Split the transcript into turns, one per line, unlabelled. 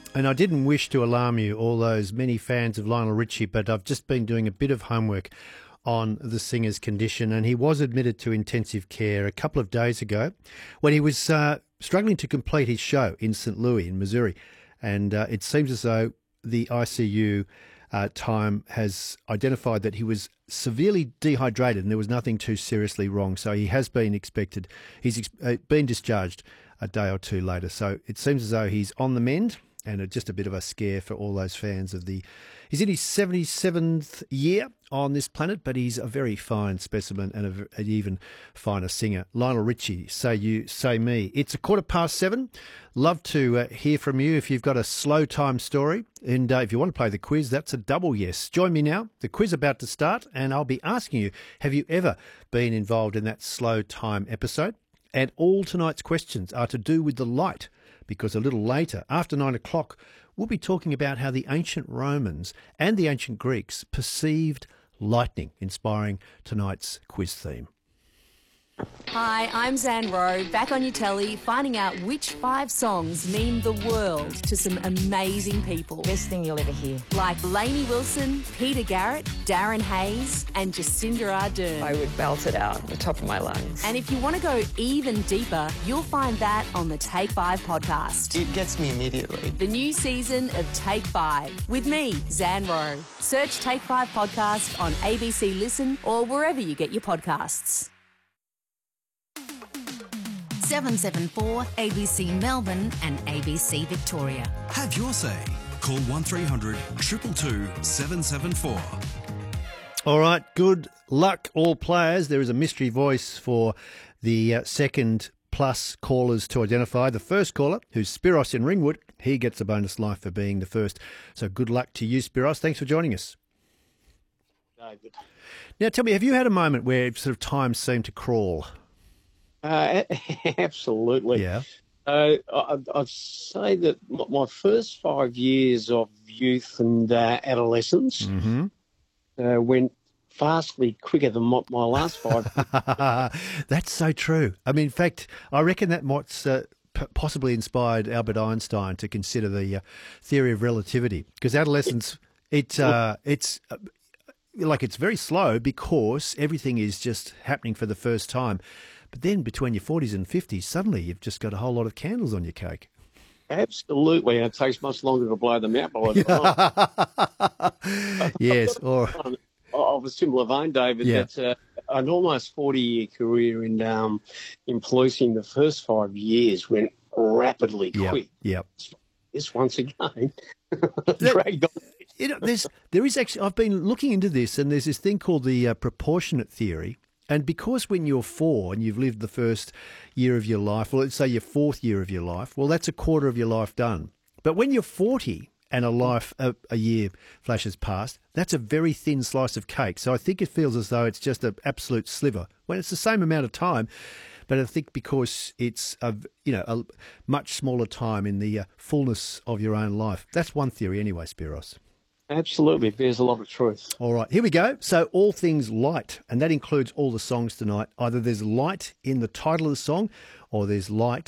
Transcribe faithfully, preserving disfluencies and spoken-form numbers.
And I didn't wish to alarm you, all those many fans of Lionel Richie, but I've just been doing a bit of homework on the singer's condition, and he was admitted to intensive care a couple of days ago when he was uh, struggling to complete his show in Saint Louis in Missouri. And uh, it seems as though the I C U uh, time has identified that he was severely dehydrated and there was nothing too seriously wrong. So he has been expected, he's ex- uh, been discharged a day or two later. So it seems as though he's on the mend. And just a bit of a scare for all those fans of the... He's in his seventy-seventh year on this planet, but he's a very fine specimen and a, an even finer singer. Lionel Richie, Say You, Say Me. It's a quarter past seven. Love to uh, hear from you if you've got a slow time story. And uh, if you want to play the quiz, that's a double yes. Join me now. The quiz about to start, and I'll be asking you, have you ever been involved in that slow time episode? And all tonight's questions are to do with the light, because a little later, after nine o'clock, we'll be talking about how the ancient Romans and the ancient Greeks perceived lightning, inspiring tonight's quiz theme.
Hi, I'm Zan Rowe, back on your telly, finding out which five songs mean the world to some amazing people.
Best thing you'll ever hear.
Like Lainey Wilson, Peter Garrett, Darren Hayes, and Jacinda Ardern.
I would belt it out at the top of my lungs.
And if you want to go even deeper, you'll find that on the Take Five podcast.
It gets me immediately.
The new season of Take Five with me, Zan Rowe. Search Take Five podcast on A B C Listen or wherever you get your podcasts.
seven seven four A B C Melbourne and A B C Victoria.
Have your say. Call one three hundred two two two seven seven four.
All right, good luck, all players. There is a mystery voice for the uh, second plus callers to identify. The first caller, who's Spiros in Ringwood, he gets a bonus life for being the first. So good luck to you, Spiros. Thanks for joining us.
David.
Now, tell me, have you had a moment where sort of time seemed to crawl?
Uh, absolutely.
Yeah.
Uh, I'd, I'd say that my first five years of youth and uh, adolescence
Mm-hmm.
uh, went vastly quicker than my, my last five.
That's so true. I mean, in fact, I reckon that might uh, p- possibly inspired Albert Einstein to consider the uh, theory of relativity, because adolescence, it uh, it's uh, like it's very slow because everything is just happening for the first time. But then between your forties and fifties, suddenly you've just got a whole lot of candles on your cake.
Absolutely, and it takes much longer to blow them out by the time.
Yes, or
of a similar vein, David.
Yeah.
That uh, an almost forty-year career in um, in policing, the first five years went rapidly
yep,
quick.
yep.
This once again dragged on.
You know, there's there is actually, I've been looking into this, and there's this thing called the uh, proportionate theory. And because when you're four and you've lived the first year of your life, or let's say your fourth year of your life, well, that's a quarter of your life done. But when you're forty and a life, a, a year flashes past, that's a very thin slice of cake. So I think it feels as though it's just an absolute sliver when it's the same amount of time. But I think because it's a, you know, a much smaller time in the uh, fullness of your own life. That's one theory anyway, Spiros.
Absolutely, there's a lot of truth.
All right, here we go. So all things light, and that includes all the songs tonight. Either there's light in the title of the song, or there's light